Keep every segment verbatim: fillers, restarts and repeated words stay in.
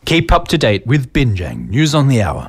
Keep up to date with Binjang News on the Hour.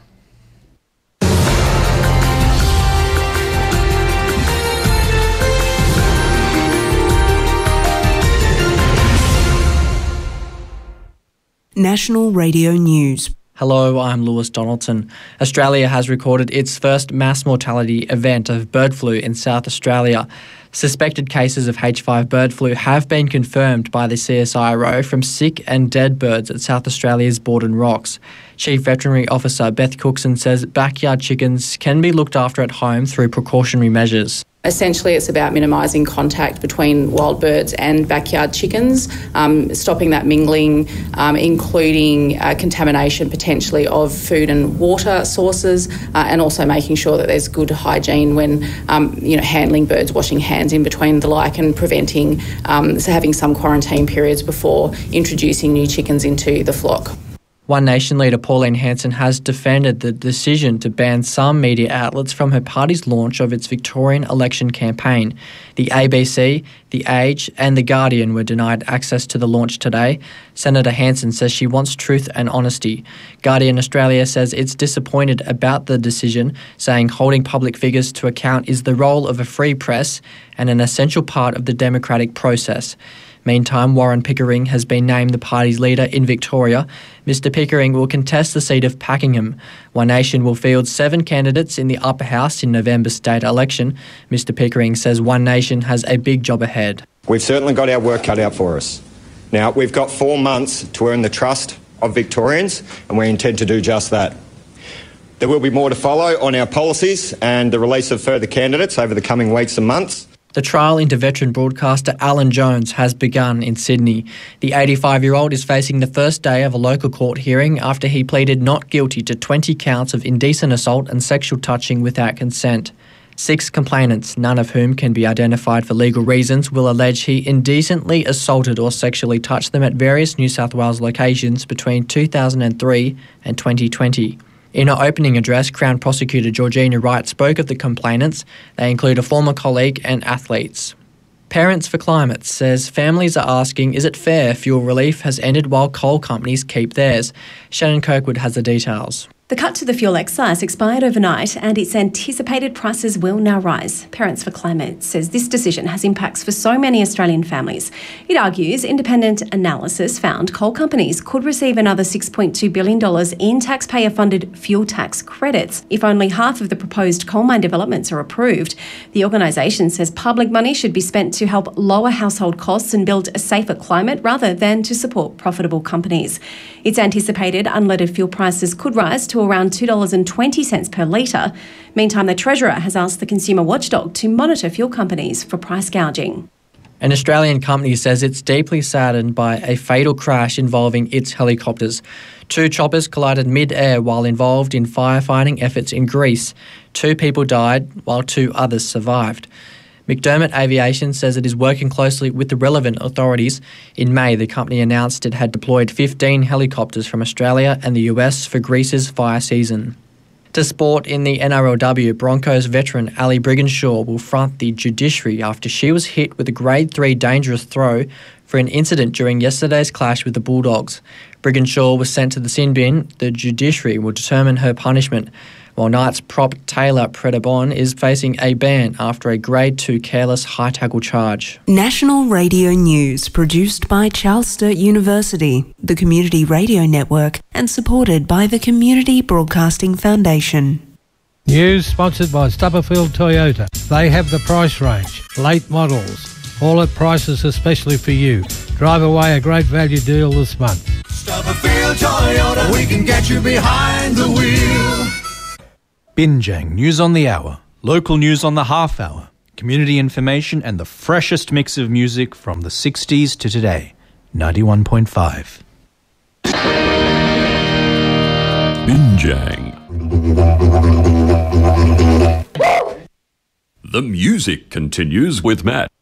National Radio News. Hello, I'm Lewis Donaldson. Australia has recorded its first mass mortality event of bird flu in South Australia. Suspected cases of H five bird flu have been confirmed by the C S I R O from sick and dead birds at South Australia's Borden Rocks. Chief Veterinary Officer Beth Cookson says backyard chickens can be looked after at home through precautionary measures. Essentially, it's about minimising contact between wild birds and backyard chickens, um, stopping that mingling, um, including uh, contamination potentially of food and water sources, uh, and also making sure that there's good hygiene when um, you know handling birds, washing hands in between the like, and preventing um, so having some quarantine periods before introducing new chickens into the flock. One Nation leader Pauline Hanson has defended the decision to ban some media outlets from her party's launch of its Victorian election campaign. The A B C, The Age and The Guardian were denied access to the launch today. Senator Hanson says she wants truth and honesty. Guardian Australia says it's disappointed about the decision, saying holding public figures to account is the role of a free press and an essential part of the democratic process. Meantime, Warren Pickering has been named the party's leader in Victoria. Mister Pickering will contest the seat of Pakenham. One Nation will field seven candidates in the upper house in November's state election. Mister Pickering says One Nation has a big job ahead. We've certainly got our work cut out for us. Now, we've got four months to earn the trust of Victorians, and we intend to do just that. There will be more to follow on our policies and the release of further candidates over the coming weeks and months. The trial into veteran broadcaster Alan Jones has begun in Sydney. The eighty-five-year-old is facing the first day of a local court hearing after he pleaded not guilty to twenty counts of indecent assault and sexual touching without consent. Six complainants, none of whom can be identified for legal reasons, will allege he indecently assaulted or sexually touched them at various New South Wales locations between two thousand three and twenty twenty. In her opening address, Crown Prosecutor Georgina Wright spoke of the complainants. They include a former colleague and athletes. Parents for Climate says families are asking, is it fair fuel relief has ended while coal companies keep theirs? Shannon Kirkwood has the details. The cut to the fuel excise expired overnight and its anticipated prices will now rise. Parents for Climate says this decision has impacts for so many Australian families. It argues independent analysis found coal companies could receive another six point two billion dollars in taxpayer-funded fuel tax credits if only half of the proposed coal mine developments are approved. The organisation says public money should be spent to help lower household costs and build a safer climate rather than to support profitable companies. It's anticipated unleaded fuel prices could rise to to around two dollars twenty per litre. Meantime, the Treasurer has asked the consumer watchdog to monitor fuel companies for price gouging. An Australian company says it's deeply saddened by a fatal crash involving its helicopters. Two choppers collided mid-air while involved in firefighting efforts in Greece. Two people died while two others survived. McDermott Aviation says it is working closely with the relevant authorities. In May, the company announced it had deployed fifteen helicopters from Australia and the U S for Greece's fire season. To sport, in the N R L W, Broncos veteran Ali Brigginshaw will front the judiciary after she was hit with a Grade three dangerous throw for an incident during yesterday's clash with the Bulldogs. Brigginshaw was sent to the sin bin. The judiciary will determine her punishment, while Knights prop Taylor Predabon is facing a ban after a Grade two careless high tackle charge. National Radio News, produced by Charles Sturt University, the Community Radio Network, and supported by the Community Broadcasting Foundation. News sponsored by Stubberfield Toyota. They have the price range, late models, all at prices especially for you. Drive away a great value deal this month. Stubberfield Toyota, we can get you behind the wheel. Binjang News on the Hour, local news on the half hour, community information and the freshest mix of music from the sixties to today. ninety-one point five. Binjang. The music continues with Matt.